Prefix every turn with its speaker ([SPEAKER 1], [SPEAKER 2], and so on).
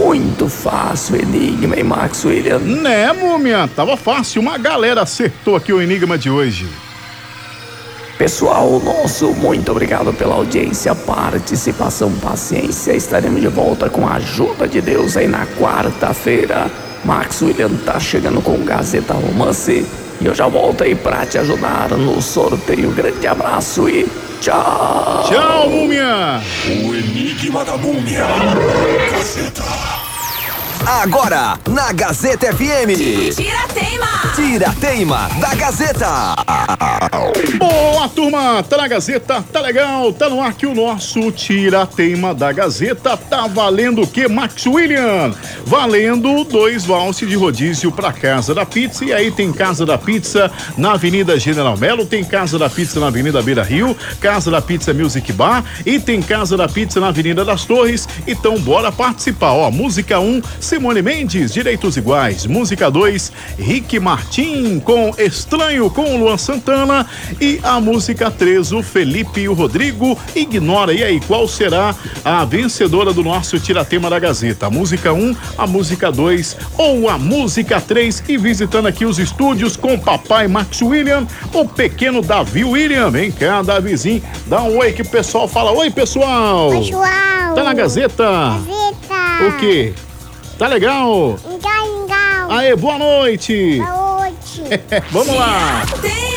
[SPEAKER 1] muito fácil o enigma, hein, Max William?
[SPEAKER 2] Né, Múmia? Tava fácil, uma galera acertou aqui o enigma de hoje.
[SPEAKER 1] Pessoal nosso, muito obrigado pela audiência, participação, paciência. Estaremos de volta com a ajuda de Deus aí na quarta-feira. Max William tá chegando com Gazeta Romance e eu já volto aí pra te ajudar no sorteio. Grande abraço e tchau!
[SPEAKER 2] Tchau, Múmia!
[SPEAKER 3] O enigma da Múmia. Gazeta.
[SPEAKER 4] Agora, na Gazeta FM. Tira-teima da Gazeta.
[SPEAKER 2] Boa, turma! Tá na Gazeta, tá legal, tá no ar que o nosso Tira-teima da Gazeta tá valendo o quê, Max William? Valendo 2 vouchers de rodízio pra Casa da Pizza. E aí tem Casa da Pizza na Avenida General Melo, tem Casa da Pizza na Avenida Beira Rio, Casa da Pizza Music Bar e tem Casa da Pizza na Avenida das Torres. Então bora participar, ó. Música 1, Simone Mendes, Direitos Iguais. Música 2, Rick Martin com Estranho com o Luan Santana. E a música 3, o Felipe e o Rodrigo, Ignora. E aí, qual será a vencedora do nosso Tira-tema da Gazeta? A música 1, a música 2 ou a música 3? E visitando aqui os estúdios com o papai Max William, o pequeno Davi William. Vem cá, Davizinho, dá um oi que o pessoal fala. Oi, pessoal!
[SPEAKER 5] Pessoal!
[SPEAKER 2] Tá na Gazeta?
[SPEAKER 5] Gazeta!
[SPEAKER 2] O quê? Tá legal?
[SPEAKER 5] Legal!
[SPEAKER 2] Aê, boa noite!
[SPEAKER 5] Boa noite!
[SPEAKER 2] Vamos lá!
[SPEAKER 6] Tem